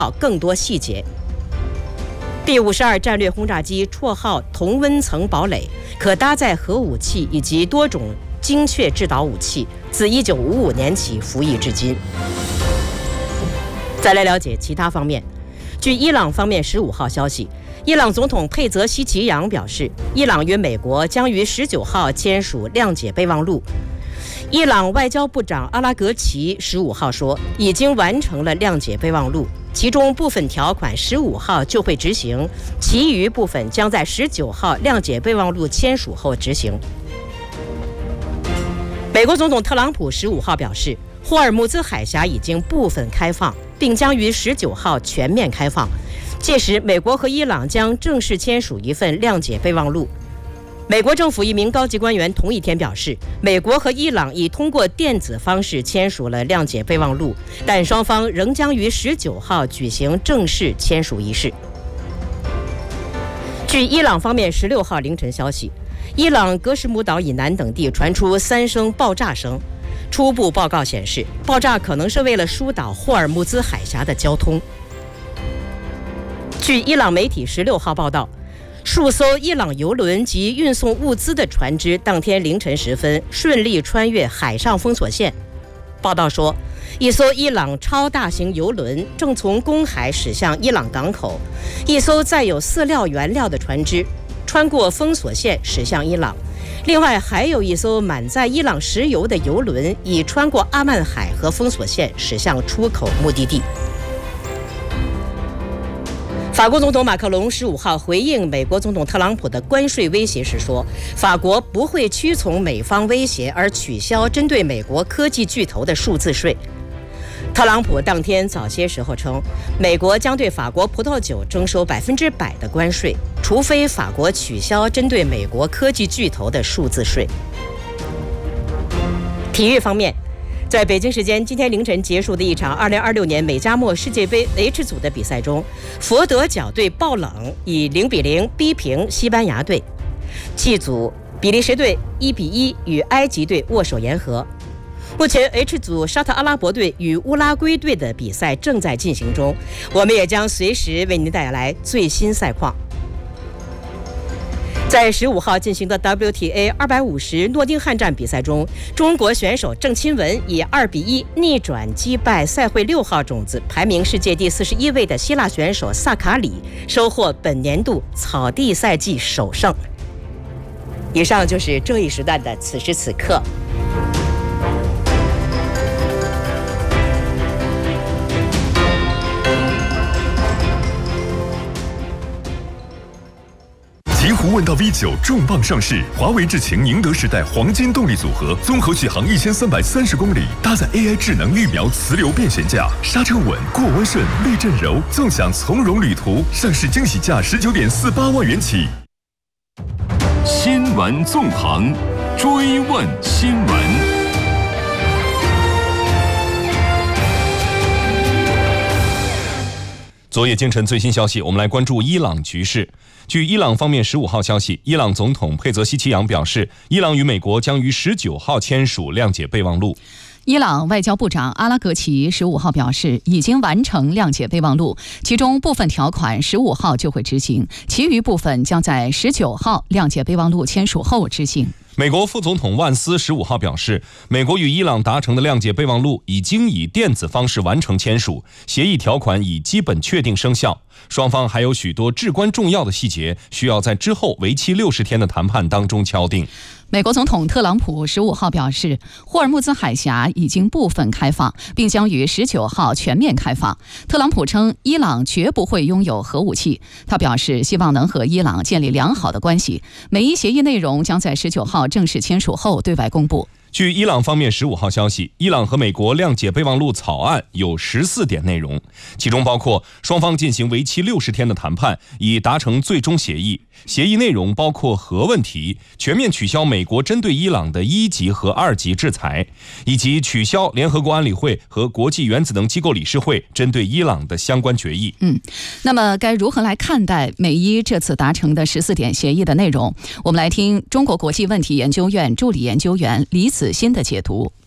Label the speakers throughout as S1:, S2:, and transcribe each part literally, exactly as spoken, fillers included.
S1: 更多细节。B 五十二战略轰炸机绰号同温层堡垒，可搭载核武器以及多种精确制导武器，自一九五五年起服役至今。再来了解其他方面。据伊朗方面十五号消息，伊朗总统佩泽希奇扬表示，伊朗与美国将于十九号签署谅解备忘录。伊朗外交部长阿拉格齐十五号说，已经完成了谅解备忘录，其中部分条款十五号就会执行，其余部分将在十九号谅解备忘录签署后执行。美国总统特朗普十五号表示，霍尔木兹海峡已经部分开放，并将于十九号全面开放，届时美国和伊朗将正式签署一份谅解备忘录。美国政府一名高级官员同一天表示，美国和伊朗已通过电子方式签署了谅解备忘录，但双方仍将于十九号举行正式签署仪式。据伊朗方面十六号凌晨消息，伊朗格什姆岛以南等地传出三声爆炸声，初步报告显示，爆炸可能是为了疏导霍尔木兹海峡的交通。据伊朗媒体十六号报道，数艘伊朗油轮及运送物资的船只当天凌晨时分顺利穿越海上封锁线。报道说，一艘伊朗超大型油轮正从公海驶向伊朗港口，一艘载有饲料原料的船只穿过封锁线驶向伊朗，另外还有一艘满载伊朗石油的油轮已穿过阿曼海和封锁线驶向出口目的地。法国总统马克龙十五号回应美国总统特朗普的关税威胁时说，法国不会屈从美方威胁而取消针对美国科技巨头的数字税。特朗普当天早些时候称，美国将对法国葡萄酒征收百分之百的关税，除非法国取消针对美国科技巨头的数字税。体育方面，在北京时间今天凌晨结束的一场二零二六年美加墨世界杯 H 组的比赛中，佛得角队爆冷以零比零逼平西班牙队。G 组比利时队一比一与埃及队握手言和。目前 H 组沙特阿拉伯队与乌拉圭队的比赛正在进行中，我们也将随时为您带来最新赛况。在十五号进行的 W T A 二百五十诺丁汉站比赛中，中国选手郑钦文以二比一逆转击败赛会六号种子、排名世界第四十一位的希腊选手萨卡里，收获本年度草地赛季首胜。以上就是这一时段的此时此刻。
S2: 极狐问道 V 九重磅上市，华为智擎宁德时代黄金动力组合，综合续航一千三百三十公里，搭载 A I 智能预瞄磁流变悬架，刹车稳，过弯顺，避震柔，纵享从容旅途。上市惊喜价十九点四八万元起。
S3: 新闻纵横，追问新闻。
S4: 昨夜今晨最新消息，我们来关注伊朗局势。据伊朗方面十五号消息，伊朗总统佩泽希奇扬表示，伊朗与美国将于十九号签署谅解备忘录。
S5: 伊朗外交部长阿拉格齐十五号表示，已经完成谅解备忘录，其中部分条款十五号就会执行，其余部分将在十九号谅解备忘录签署后执行。
S4: 美国副总统万斯十五号表示，美国与伊朗达成的谅解备忘录已经以电子方式完成签署，协议条款已基本确定生效，双方还有许多至关重要的细节需要在之后为期六十天的谈判当中敲定。
S5: 美国总统特朗普十五号表示，霍尔木兹海峡已经部分开放，并将于十九号全面开放。特朗普称，伊朗绝不会拥有核武器。他表示，希望能和伊朗建立良好的关系。每一协议内容将在十九号正式签署后对外公布。
S4: 据伊朗方面十五号消息，伊朗和美国谅解备忘录草案有十四点内容，其中包括双方进行为期六十天的谈判，以达成最终协议。协议内容包括核问题、全面取消美国针对伊朗的一级和二级制裁，以及取消联合国安理会和国际原子能机构理事会针对伊朗的相关决议。
S5: 嗯，那么该如何来看待美伊这次达成的十四点协议的内容？我们来听中国国际问题研究院助理研究员李子欣的解读。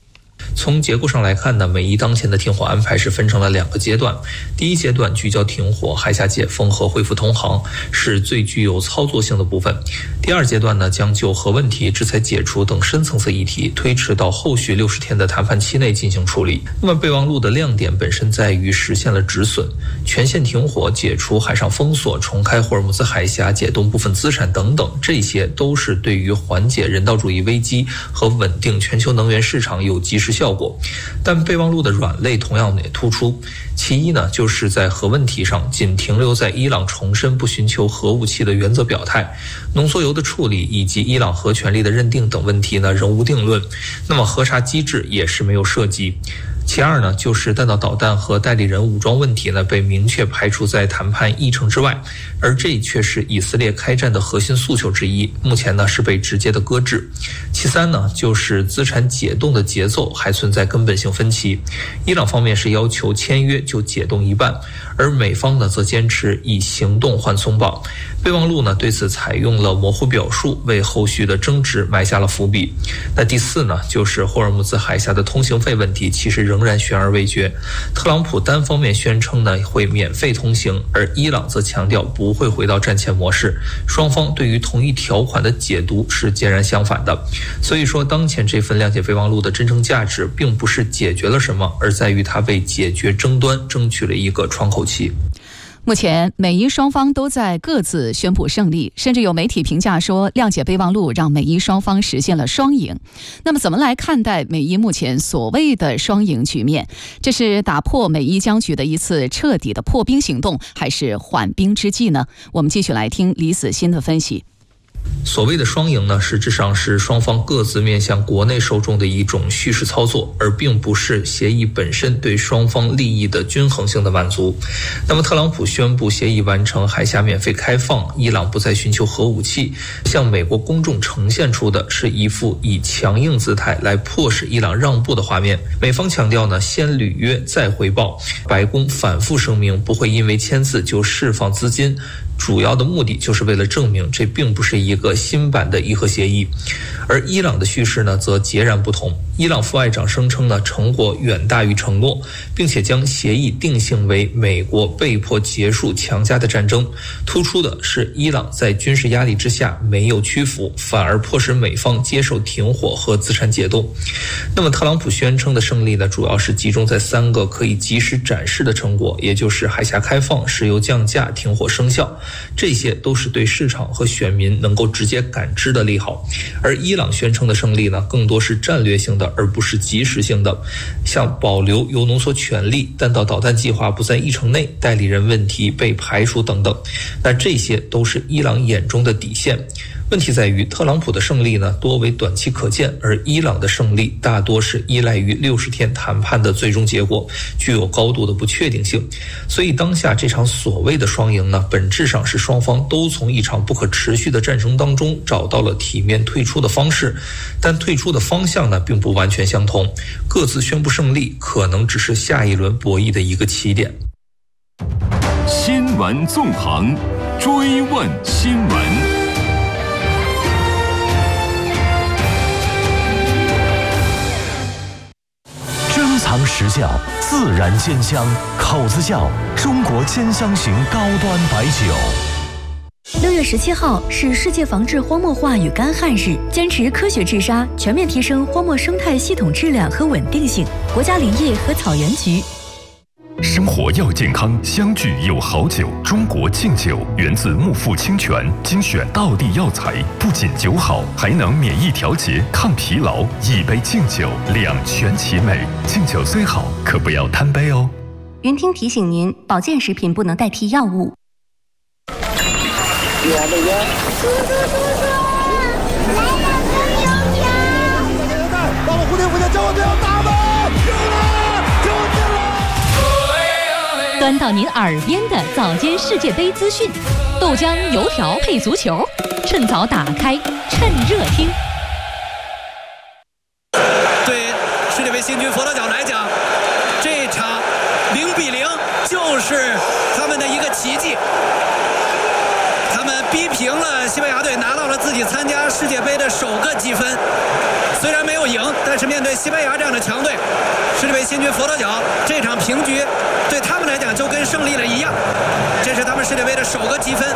S6: 从结构上来看呢，美伊当前的停火安排是分成了两个阶段。第一阶段聚焦停火、海峡解封和恢复通航，是最具有操作性的部分。第二阶段呢，将就核问题、制裁解除等深层次议题推迟到后续六十天的谈判期内进行处理。那么备忘录的亮点本身在于实现了止损、全线停火、解除海上封锁、重开霍尔木兹海峡、解冻部分资产等等，这些都是对于缓解人道主义危机和稳定全球能源市场有及时效果。但备忘录的软肋同样也突出。其一呢，就是在核问题上仅停留在伊朗重申不寻求核武器的原则表态，浓缩铀的处理以及伊朗核权利的认定等问题呢仍无定论，那么核查机制也是没有涉及。其二呢，就是弹道导弹和代理人武装问题呢被明确排除在谈判议程之外，而这却是以色列开战的核心诉求之一，目前呢是被直接的搁置。其三呢，就是资产解冻的节奏还存在根本性分歧，伊朗方面是要求签约就解冻一半，而美方呢则坚持以行动换松绑。备忘录呢对此采用了模糊表述，为后续的争执埋下了伏笔。那第四呢，就是霍尔木兹海峡的通行费问题，其实仍然悬而未决。特朗普单方面宣称呢会免费通行，而伊朗则强调不会回到战前模式，双方对于同一条款的解读是截然相反的。所以说，当前这份谅解备忘录的真正价值，并不是解决了什么，而在于它为解决争端争取了一个窗口期。
S5: 目前美伊双方都在各自宣布胜利，甚至有媒体评价说谅解备忘录让美伊双方实现了双赢。那么怎么来看待美伊目前所谓的双赢局面？这是打破美伊僵局的一次彻底的破冰行动，还是缓兵之计呢？我们继续来听李子欣的分析。
S6: 所谓的双赢呢，实质上是双方各自面向国内受众的一种叙事操作，而并不是协议本身对双方利益的均衡性的满足。那么特朗普宣布协议完成，海峡免费开放，伊朗不再寻求核武器，向美国公众呈现出的是一副以强硬姿态来迫使伊朗让步的画面。美方强调呢，先履约再回报，白宫反复声明不会因为签字就释放资金，主要的目的就是为了证明这并不是一个新版的伊核协议。而伊朗的叙事呢则截然不同，伊朗副外长声称呢成果远大于承诺，并且将协议定性为美国被迫结束强加的战争。突出的是伊朗在军事压力之下没有屈服，反而迫使美方接受停火和资产解冻。那么特朗普宣称的胜利呢，主要是集中在三个可以及时展示的成果，也就是海峡开放、石油降价、停火生效，这些都是对市场和选民能够直接感知的利好。而伊朗宣称的胜利呢，更多是战略性的，而不是即时性的，像保留铀浓缩权利、弹道导弹计划不在议程内、代理人问题被排除等等。那这些都是伊朗眼中的底线。问题在于，特朗普的胜利呢多为短期可见，而伊朗的胜利大多是依赖于六十天谈判的最终结果，具有高度的不确定性。所以当下这场所谓的双赢呢，本质上是双方都从一场不可持续的战争当中找到了体面退出的方式，但退出的方向呢并不完全相同，各自宣布胜利可能只是下一轮博弈的一个起点。
S3: 新闻纵横，追问新闻。
S7: 珍藏实窖，自然煎香，口子窖，中国煎香型高端白酒。
S8: 六月十七号是世界防治荒漠化与干旱日，坚持科学治沙，全面提升荒漠生态系统质量和稳定性。国家林业和草原局。
S2: 生活要健康，相聚有好酒。中国敬酒源自木富清泉，精选道地药材，不仅酒好，还能免疫调节、抗疲劳。一杯敬酒，两全其美。敬酒虽好，可不要贪杯哦。
S8: 云听提醒您，保健食品不能代替药物。
S9: 你还没约？叔叔叔叔，来两根油条。到了蝴蝶夫家，千万不要打门！有了，就进了。
S10: 端到您耳边的早间世界杯资讯，豆浆油条配足球，趁早打开，趁热听。
S11: 对世界杯新军佛得角来讲，这场零比零就是他们的一个奇迹。他们逼平了西班牙队，拿到了自己参加世界杯的首个积分。虽然没有赢，但是面对西班牙这样的强队，世界杯新军佛得角这场平局对他们来讲就跟胜利了一样，这是他们世界杯的首个积分。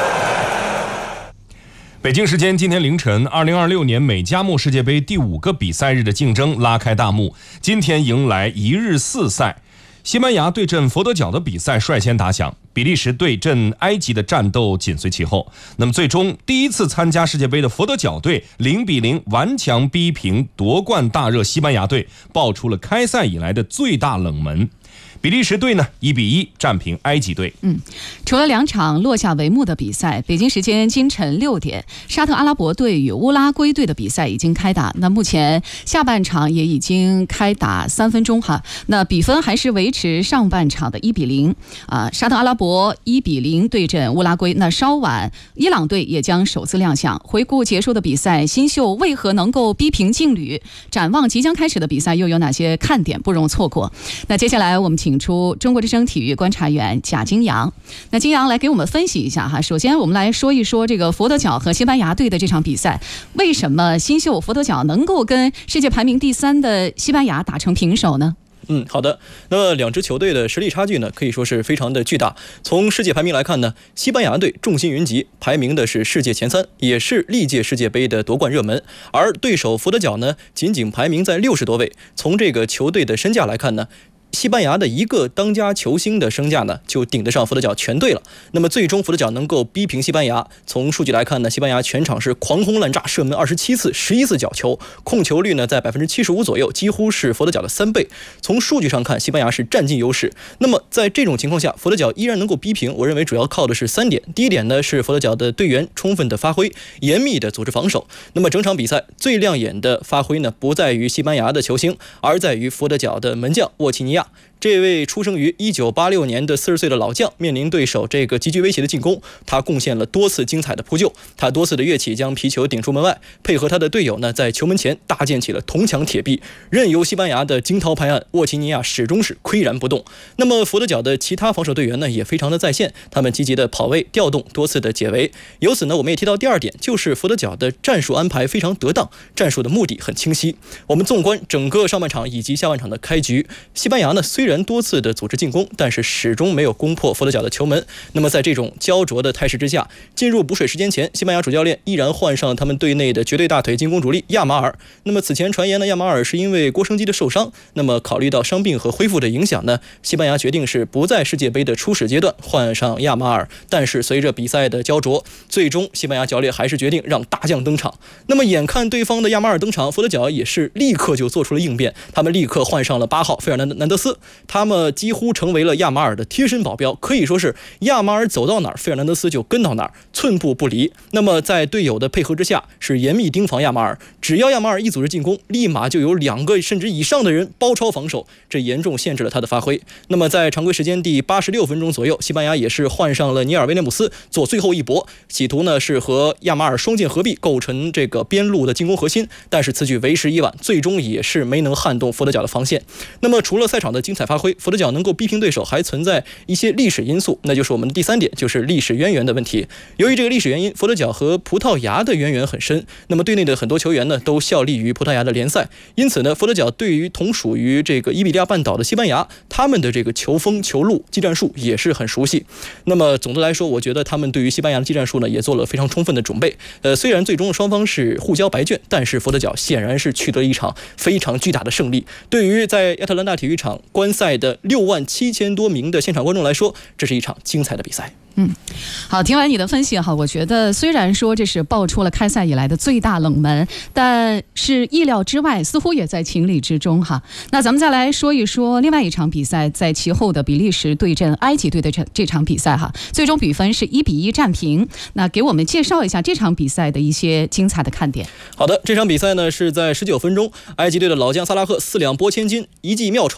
S4: 北京时间今天凌晨，二零二六年美加墨世界杯第五个比赛日的竞争拉开大幕。今天迎来一日四赛，西班牙对阵佛得角的比赛率先打响，比利时对阵埃及的战斗紧随其后。那么最终，第一次参加世界杯的佛得角队零比零顽强逼平夺冠大热西班牙队，爆出了开赛以来的最大冷门。比利时队呢一比一战平埃及队。
S5: 嗯，除了两场落下帷幕的比赛，北京时间今晨六点，沙特阿拉伯队与乌拉圭队的比赛已经开打。那目前下半场也已经开打三分钟哈，那比分还是维持上半场的一比零啊。沙特阿拉伯一比零对阵乌拉圭。那稍晚，伊朗队也将首次亮相。回顾结束的比赛，新秀为何能够逼平劲旅？展望即将开始的比赛，又有哪些看点不容错过？那接下来我们请出中国之声体育观察员贾金阳。那金阳来给我们分析一下哈。首先我们来说一说这个佛得角和西班牙队的这场比赛，为什么新秀佛得角能够跟世界排名第三的西班牙打成平手呢？
S12: 嗯，好的。那么两支球队的实力差距呢，可以说是非常的巨大。从世界排名来看呢，西班牙队众星云集，排名的是世界前三，也是历届世界杯的夺冠热门。而对手佛得角呢，仅仅排名在六十多位。从这个球队的身价来看呢，西班牙的一个当家球星的身价呢，就顶得上佛得角全队了。那么最终佛得角能够逼平西班牙，从数据来看呢，西班牙全场是狂轰滥炸，射门二十七次，十一次角球，控球率呢在百分之七十五左右，几乎是佛得角的三倍。从数据上看，西班牙是占尽优势。那么在这种情况下，佛得角依然能够逼平，我认为主要靠的是三点。第一点呢，是佛得角的队员充分的发挥，严密的组织防守。那么整场比赛最亮眼的发挥呢，不在于西班牙的球星，而在于佛得角的门将沃奇尼亚。这位出生于一九八六年的四十岁的老将，面临对手这个极具威胁的进攻，他贡献了多次精彩的扑救，他多次的跃起将皮球顶出门外，配合他的队友呢，在球门前搭建起了铜墙铁壁，任由西班牙的惊涛拍岸，沃奇尼亚始终是岿然不动。那么佛得角的其他防守队员呢，也非常的在线，他们积极的跑位调动，多次的解围。由此呢，我们也提到第二点，就是佛得角的战术安排非常得当，战术的目的很清晰。我们纵观整个上半场以及下半场的开局，西班牙呢虽然多次的组织进攻，但是始终没有攻破佛得角的球门。那么在这种焦灼的态势之下，进入补水时间前，西班牙主教练依然换上了他们队内的绝对大腿进攻主力亚马尔。那么此前传言呢，亚马尔是因为郭生基的受伤，那么考虑到伤病和恢复的影响呢，西班牙决定是不在世界杯的初始阶段换上亚马尔。但是随着比赛的焦灼，最终西班牙教练还是决定让大将登场。那么眼看对方的亚马尔登场，佛得角也是立刻就做出了应变，他们立刻换上了八号费尔南南德斯，他们几乎成为了亚马尔的贴身保镖，可以说是亚马尔走到哪儿，费尔南德斯就跟到哪儿，寸步不离。那么在队友的配合之下，是严密盯防亚马尔，只要亚马尔一组织进攻，立马就有两个甚至以上的人包抄防守，这严重限制了他的发挥。那么在常规时间第八十六分钟左右，西班牙也是换上了尼尔威廉姆斯做最后一搏，企图呢是和亚马尔双剑合璧，构成这个边路的进攻核心。但是此举为时已晚，最终也是没能撼动佛得角的防线。那么除了赛场的精彩发挥，佛得角能够逼平对手，还存在一些历史因素，那就是我们的第三点，就是历史渊源的问题。由于这个历史原因，佛得角和葡萄牙的渊源很深，那么队内的很多球员呢都效力于葡萄牙的联赛，因此呢，佛得角对于同属于这个伊比利亚半岛的西班牙，他们的这个球风、球路、技战术也是很熟悉。那么总的来说，我觉得他们对于西班牙的技战术呢也做了非常充分的准备。呃，虽然最终双方是互交白卷，但是佛得角显然是取得一场非常巨大的胜利。对于在亚特兰大体育场观赛的六万七千多名的现场观众来说，这是一场精彩的比赛。
S5: 嗯，好，听完你的分析哈，我觉得虽然说这是爆出了开赛以来的最大冷门，但是意料之外，似乎也在情理之中哈。那咱们再来说一说另外一场比赛，在其后的比利时对阵埃及队的这这场比赛哈，最终比分是一比一战平。那给我们介绍一下这场比赛的一些精彩的看点。
S12: 好的，这场比赛呢是在十九分钟，埃及队的老将萨拉赫四两拨千斤，一记妙传。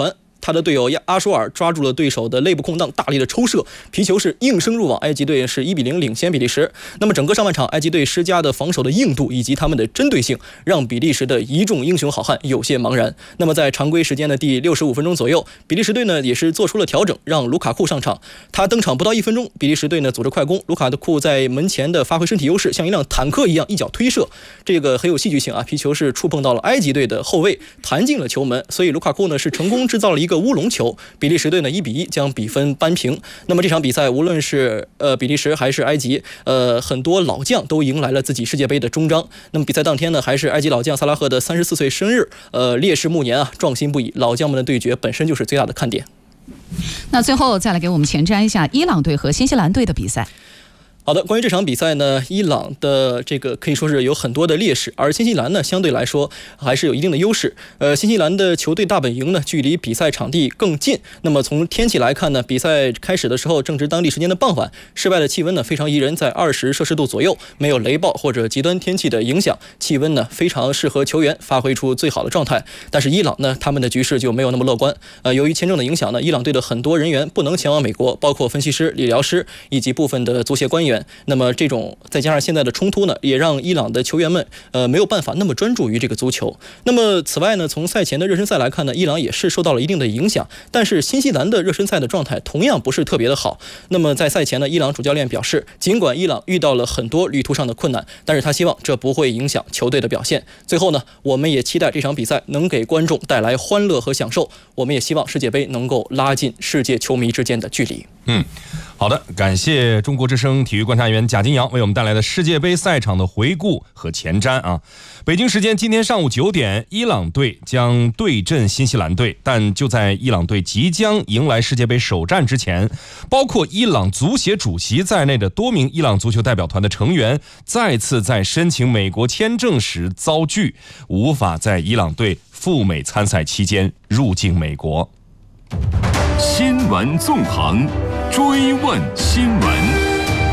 S12: 他的队友阿舒尔抓住了对手的肋部空档，大力的抽射，皮球是应声入网，埃及队是一比零领先比利时。那么整个上半场，埃及队施加的防守的硬度以及他们的针对性，让比利时的一众英雄好汉有些茫然。那么在常规时间的第六十五分钟左右，比利时队呢也是做出了调整，让卢卡库上场。他登场不到一分钟，比利时队呢组织快攻，卢卡库在门前的发挥身体优势，像一辆坦克一样一脚推射，这个很有戏剧性啊！皮球是触碰到了埃及队的后卫，弹进了球门，所以卢卡库呢是成功制造了一个乌龙球，比利时队呢一比一将比分扳平。那么这场比赛无论是呃比利时还是埃及，呃很多老将都迎来了自己世界杯的终章。那么比赛当天呢，还是埃及老将萨拉赫的三十四岁生日，呃烈士暮年啊，壮心不已。老将们的对决本身就是最大的看点。
S5: 那最后再来给我们前瞻一下伊朗队和新西兰队的比赛。
S12: 好的，关于这场比赛呢，伊朗的这个可以说是有很多的劣势，而新西兰呢相对来说还是有一定的优势。呃，新西兰的球队大本营呢距离比赛场地更近。那么从天气来看呢，比赛开始的时候正值当地时间的傍晚，室外的气温呢非常宜人，在二十摄氏度左右，没有雷暴或者极端天气的影响，气温呢非常适合球员发挥出最好的状态。但是伊朗呢，他们的局势就没有那么乐观。呃，由于签证的影响呢，伊朗队的很多人员不能前往美国，包括分析师、理疗师以及部分的足协官员。那么这种再加上现在的冲突呢，也让伊朗的球员们呃没有办法那么专注于这个足球。那么此外呢，从赛前的热身赛来看呢，伊朗也是受到了一定的影响，但是新西兰的热身赛的状态同样不是特别的好。那么在赛前呢，伊朗主教练表示，尽管伊朗遇到了很多旅途上的困难，但是他希望这不会影响球队的表现。最后呢，我们也期待这场比赛能给观众带来欢乐和享受，我们也希望世界杯能够拉近世界球迷之间的距离。
S4: 嗯，好的，感谢中国之声体育观察员贾金阳为我们带来的世界杯赛场的回顾和前瞻啊。北京时间今天上午九点，伊朗队将对阵新西兰队，但就在伊朗队即将迎来世界杯首战之前，包括伊朗足协主席在内的多名伊朗足球代表团的成员再次在申请美国签证时遭拒，无法在伊朗队赴美参赛期间入境美国。
S3: 新闻纵横，追问新闻。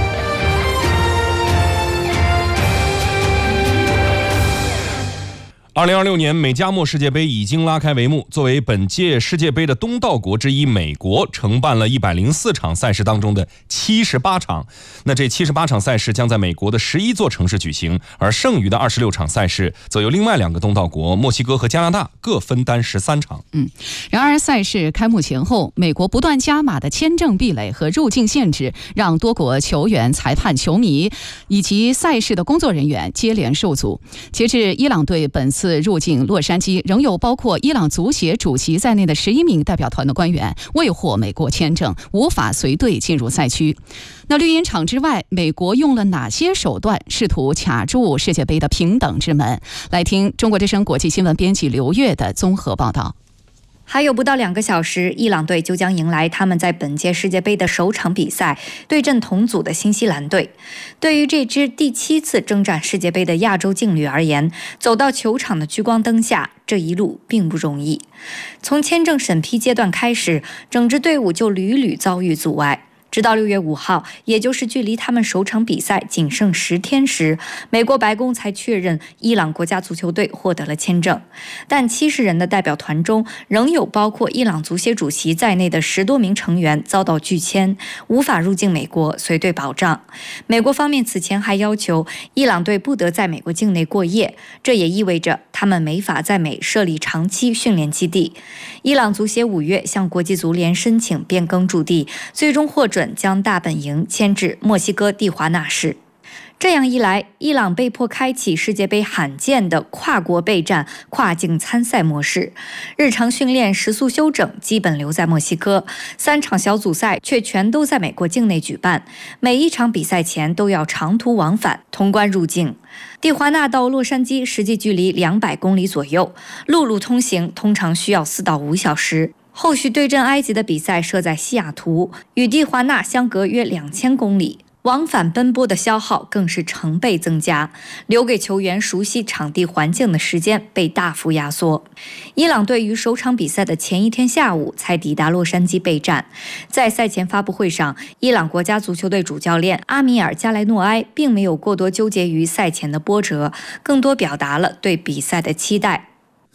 S4: 二零二六年美加墨世界杯已经拉开帷幕，作为本届世界杯的东道国之一，美国承办了一百零四场赛事当中的七十八场。那这七十八场赛事将在美国的十一座城市举行，而剩余的二十六场赛事则由另外两个东道国墨西哥和加拿大各分担十三场。
S5: 嗯，然而赛事开幕前后，美国不断加码的签证壁垒和入境限制，让多国球员、裁判、球迷以及赛事的工作人员接连受阻。截至伊朗队本次入境洛杉矶，仍有包括伊朗足协主席在内的十一名代表团的官员未获美国签证，无法随队进入赛区。那绿茵场之外，美国用了哪些手段试图卡住世界杯的平等之门？来听中国之声国际新闻编辑刘越的综合报道。
S13: 还有不到两个小时，伊朗队就将迎来他们在本届世界杯的首场比赛，对阵同组的新西兰队。对于这支第七次征战世界杯的亚洲劲旅而言，走到球场的聚光灯下，这一路并不容易。从签证审批阶段开始，整支队伍就屡屡遭遇阻碍。直到六月五号，也就是距离他们首场比赛仅剩十天时，美国白宫才确认伊朗国家足球队获得了签证。但七十人的代表团中，仍有包括伊朗足协主席在内的十多名成员遭到拒签，无法入境美国随队保障。美国方面此前还要求伊朗队不得在美国境内过夜，这也意味着他们没法在美设立长期训练基地。伊朗足协五月向国际足联申请变更驻地，最终获准将大本营迁至墨西哥蒂华纳市。这样一来，伊朗被迫开启世界杯罕见的跨国备战、跨境参赛模式。日常训练、食宿休整基本留在墨西哥，三场小组赛却全都在美国境内举办。每一场比赛前都要长途往返，通关入境。蒂华纳到洛杉矶实际距离两百公里左右，陆路通行通常需要四到五小时。后续对阵埃及的比赛设在西雅图，与蒂华纳相隔约两千公里。往返奔波的消耗更是成倍增加，留给球员熟悉场地环境的时间被大幅压缩。伊朗队于首场比赛的前一天下午才抵达洛杉矶备战。在赛前发布会上，伊朗国家足球队主教练阿米尔·加莱诺埃并没有过多纠结于赛前的波折，更多表达了对比赛的期待。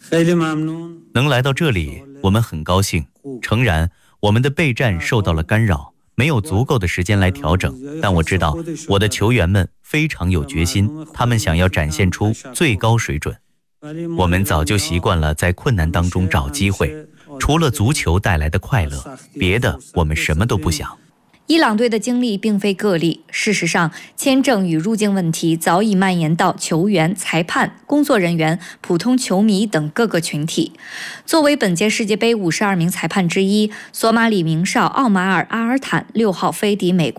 S14: 能来到这里，我们很高兴。诚然，我们的备战受到了干扰，没有足够的时间来调整，但我知道我的球员们非常有决心，他们想要展现出最高水准。我们早就习惯了在困难当中找机会，除了足球带来的快乐，别的我们什么都不想。
S13: 伊朗队的经历并非个例，事实上，签证与入境问题早已蔓延到球员、裁判、工作人员、普通球迷等各个群体。作为本届世界杯五十二名裁判之一，索马里名哨奥马尔·阿尔坦六号飞抵美国。